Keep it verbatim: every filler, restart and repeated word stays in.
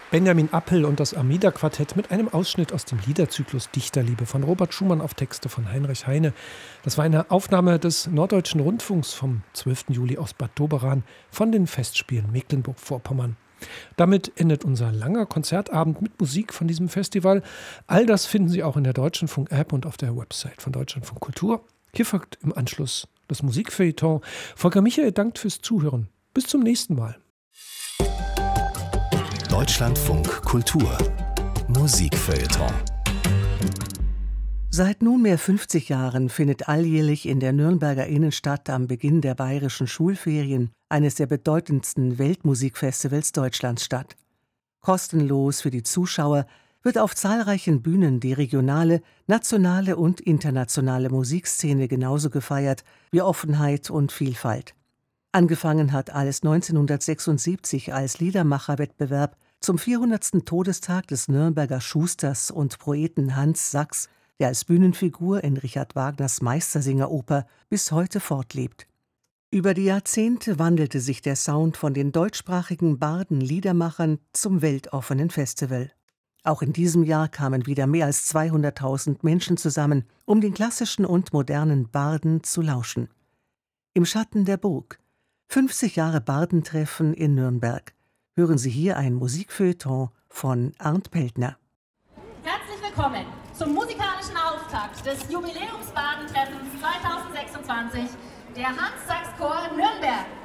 Benjamin Appel und das Armida-Quartett mit einem Ausschnitt aus dem Liederzyklus Dichterliebe von Robert Schumann auf Texte von Heinrich Heine. Das war eine Aufnahme des Norddeutschen Rundfunks vom zwölften Juli aus Bad Doberan von den Festspielen Mecklenburg-Vorpommern. Damit endet unser langer Konzertabend mit Musik von diesem Festival. All das finden Sie auch in der Deutschlandfunk-App und auf der Website von Deutschlandfunk Kultur. Hier folgt im Anschluss das Musikfeuilleton. Volker Michael dankt fürs Zuhören. Bis zum nächsten Mal. Deutschlandfunk Kultur Musikfeuilleton. Seit nunmehr fünfzig Jahren findet alljährlich in der Nürnberger Innenstadt am Beginn der bayerischen Schulferien eines der bedeutendsten Weltmusikfestivals Deutschlands statt. Kostenlos für die Zuschauer wird auf zahlreichen Bühnen die regionale, nationale und internationale Musikszene genauso gefeiert wie Offenheit und Vielfalt. Angefangen hat alles neunzehnhundertsechsundsiebzig als Liedermacherwettbewerb zum vierhundertsten Todestag des Nürnberger Schusters und Poeten Hans Sachs, der als Bühnenfigur in Richard Wagners Meistersingeroper bis heute fortlebt. Über die Jahrzehnte wandelte sich der Sound von den deutschsprachigen Barden-Liedermachern zum weltoffenen Festival. Auch in diesem Jahr kamen wieder mehr als zweihunderttausend Menschen zusammen, um den klassischen und modernen Barden zu lauschen. Im Schatten der Burg. fünfzig Jahre Bardentreffen in Nürnberg. Hören Sie hier ein Musikfeuilleton von Arndt Peltner. Herzlich willkommen zum musikalischen Auftakt des Jubiläums Badentreffens zweitausendsechsundzwanzig, der Hans-Sachs-Chor Nürnberg.